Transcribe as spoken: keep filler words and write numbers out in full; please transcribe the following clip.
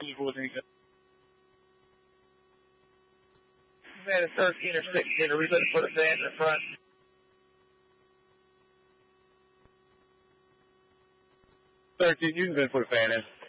Man, it's thirteen or sixteen. Are we going to put a fan in the front? thirteen, you can go and put a fan in.